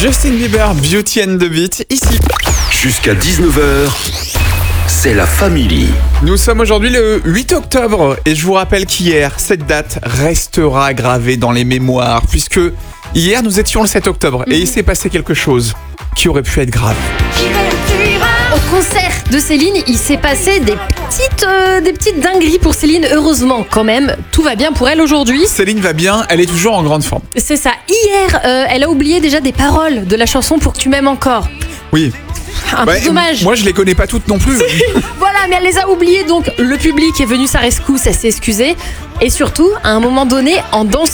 Justin Bieber, Beauty and the Beat, ici. Jusqu'à 19h, c'est la Family. Nous sommes aujourd'hui le 8 octobre et je vous rappelle qu'hier, cette date restera gravée dans les mémoires puisque hier nous étions le 7 octobre et il s'est passé quelque chose qui aurait pu être grave. Au concert de Céline, il s'est passé des petites dingueries pour Céline. Heureusement, quand même, tout va bien pour elle aujourd'hui. Céline va bien, elle est toujours en grande forme. C'est ça. Hier, elle a oublié déjà des paroles de la chanson Pour que tu m'aimes encore. Oui. Un peu dommage. Moi, je les connais pas toutes non plus. Voilà, mais elle les a oubliées. Donc, le public est venu sa rescousse, elle s'est excusée. Et surtout, à un moment donné, en dansant,